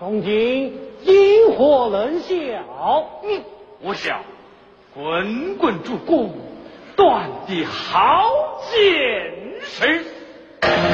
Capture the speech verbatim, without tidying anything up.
从今因何能效？ 嗯，我想滚滚主公断的好见识。